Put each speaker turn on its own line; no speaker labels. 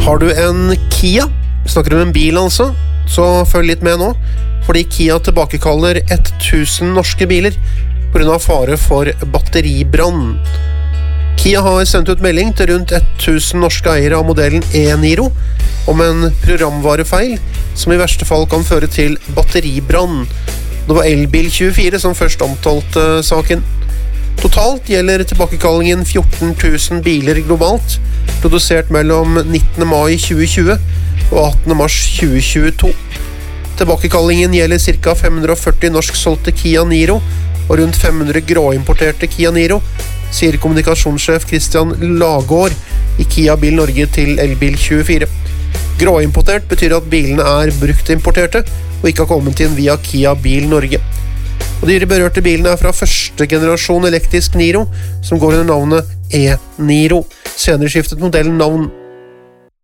Har du en Kia? Snakker om en bil altså? Så følg litt med nå, fordi Kia tilbakekaller 1000 norske biler på grunn av fare for batteribrann. Kia har sendt ut melding til rundt 1000 norske eiere av modellen e-Niro om en programvarefeil som i verste fall kan føre til batteribrann. Det var Elbil24 som først omtalte saken. Totalt gjelder tilbakekallingen 14 000 biler globalt, produsert mellom 19. mai 2020 og 18. mars 2022. Tilbakekallingen gjelder ca. 540 norsksolgte Kia Niro og rundt 500 gråimporterte Kia Niro, sier kommunikasjonssjef Christian Lagård i Kia Bil Norge til Elbil24. Gråimportert betyr at bilene er bruktimporterte og ikke har kommet inn via Kia Bil Norge. Og de berørte bilene er fra første generasjon elektrisk Niro, som går under navnet e-Niro. Senere skiftet modellen navn.